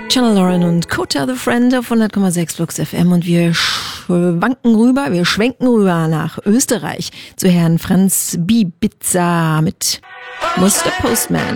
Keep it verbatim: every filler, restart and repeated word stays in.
Channel Lauren und Kota the Friend auf hundert Komma sechs Flux F M und wir schwanken rüber, wir schwenken rüber nach Österreich zu Herrn Franz Bibiza mit Mister Postman.